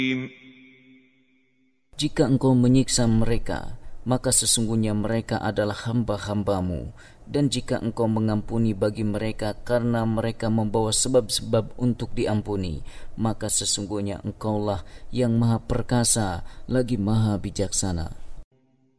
Jika engkau menyiksa mereka, maka sesungguhnya mereka adalah hamba-hambamu. Dan jika engkau mengampuni bagi mereka karena mereka membawa sebab-sebab untuk diampuni, maka sesungguhnya engkaulah yang maha perkasa lagi maha bijaksana.